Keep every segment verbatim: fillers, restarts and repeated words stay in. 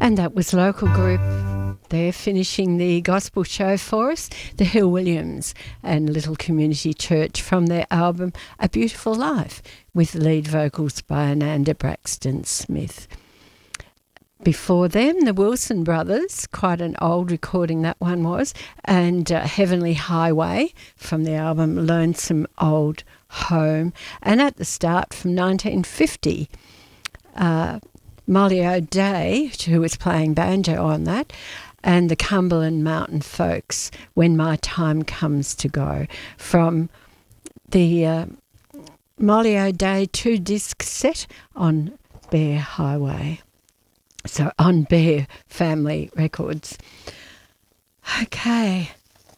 And that was local group. They're finishing the gospel show for us, the Hill Williams and Little Community Church, from their album A Beautiful Life, with lead vocals by Ananda Braxton Smith. Before them, the Wilson Brothers, quite an old recording that one was, and uh, Heavenly Highway from the album Lonesome Old Home. And at the start, from nineteen fifty, uh, Molly O'Day, who was playing banjo on that, and the Cumberland Mountain Folks, When My Time Comes to Go, from the uh, Molly O'Day two-disc set on Bear Highway. So on Bear Family Records. Okay.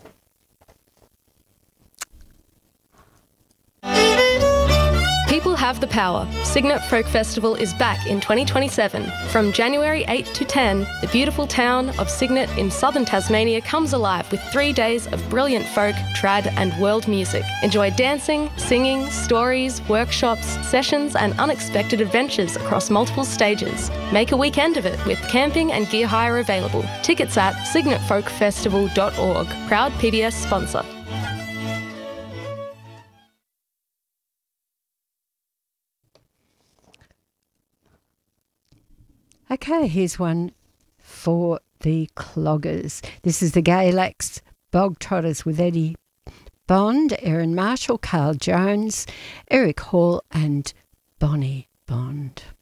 People have the power. Cygnet Folk Festival is back in twenty twenty-seven. From January eighth to tenth, the beautiful town of Cygnet in southern Tasmania comes alive with three days of brilliant folk, trad and world music. Enjoy dancing, singing, stories, workshops, sessions and unexpected adventures across multiple stages. Make a weekend of it with camping and gear hire available. Tickets at cygnet folk festival dot org. Proud P B S sponsor. Okay, here's one for the Cloggers. This is the Galax Bog Trotters with Eddie Bond, Erin Marshall, Carl Jones, Eric Hall and Bonnie Bond.